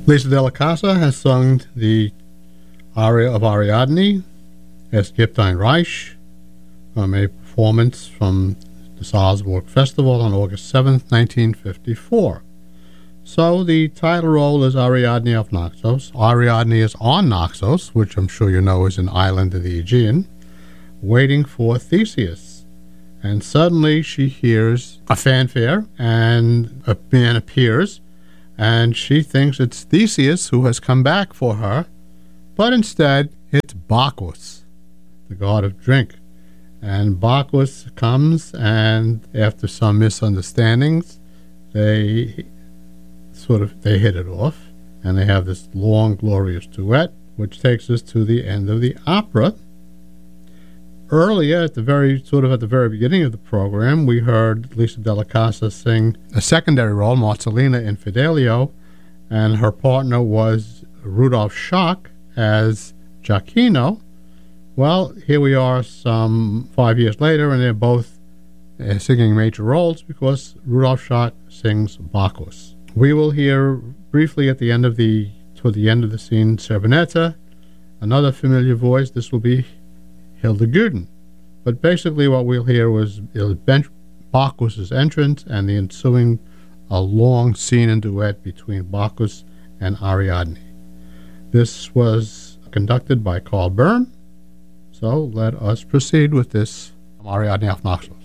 Lisa Della Casa has sung the aria of Ariadne as Gibt ein Reich from a performance from the Salzburg Festival on August 7th, 1954. So the title role is Ariadne of Naxos. Ariadne is on Naxos, which I'm sure you know is an island of the Aegean, waiting for Theseus. And suddenly she hears a fanfare, and a man appears, and she thinks it's Theseus who has come back for her, but instead it's Bacchus, the god of drink. And Bacchus comes, and after some misunderstandings, they hit it off, and they have this long, glorious duet, which takes us to the end of the opera. Earlier, at the very beginning of the program, we heard Lisa Della Casa sing a secondary role, Marcellina in Fidelio, and her partner was Rudolf Schock as Giacchino. Well, here we are some 5 years later, and they're both singing major roles because Rudolf Schock sings Bacchus. We will hear briefly toward the end of the scene, Zerbinetta, another familiar voice. This will be Hildeguden. But basically what we'll hear was Bacchus' entrance and the ensuing a long scene and duet between Bacchus and Ariadne. This was conducted by Carl Böhm. So let us proceed with this Ariadne of Naxos.